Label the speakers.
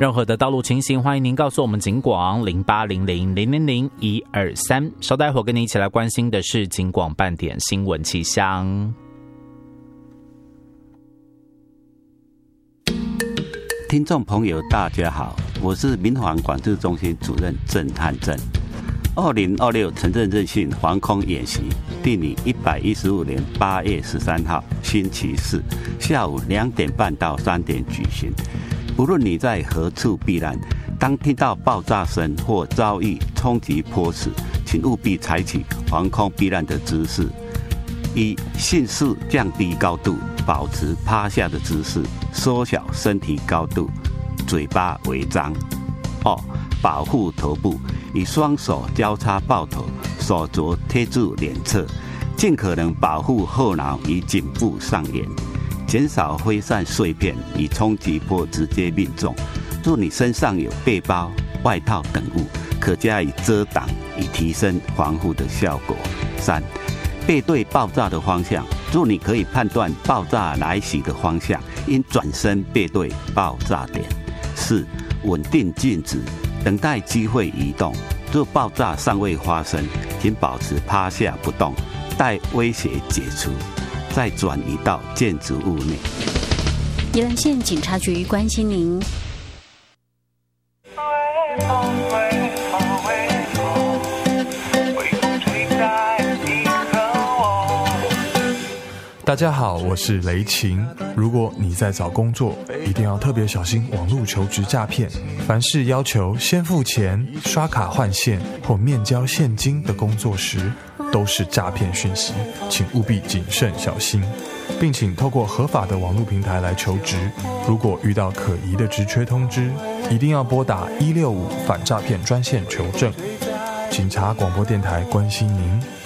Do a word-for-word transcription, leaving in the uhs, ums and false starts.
Speaker 1: 任何的道路情形，欢迎您告诉我们警广零八零零零零零一二三。稍待会儿跟你一起来关心的是警广半点新闻气象。
Speaker 2: 听众朋友大家好，我是民航管制中心主任郑汉正。二零二六城镇韧性防空演习定于一百一十五年八月十三号星期四下午两点半到三点举行。不论你在何处避难，当听到爆炸声或遭遇冲击波时，请务必采取防空避难的姿势：一、迅速降低高度，保持趴下的姿势，缩小身体高度，嘴巴微张；二、保护头部，以双手交叉抱头，手肘贴住脸侧，尽可能保护后脑与颈部上沿，减少挥散碎片与冲击波直接命中。若你身上有背包、外套等物，可加以遮挡，以提升防护的效果。三、背对爆炸的方向，若你可以判断爆炸来袭的方向，应转身背对爆炸点。四、稳定静止，等待机会移动。若爆炸尚未发生，请保持趴下不动，待威胁解除，再转移到建筑物内。
Speaker 3: 宜兰县警察局关心您。
Speaker 4: 大家好，我是雷晴。如果你在找工作，一定要特别小心网络求职诈骗。凡是要求先付钱、刷卡换现或面交现金的工作时，都是诈骗讯息，请务必谨慎小心，并请透过合法的网络平台来求职。如果遇到可疑的职缺通知，一定要拨打一六五反诈骗专线求证。警察广播电台关心您。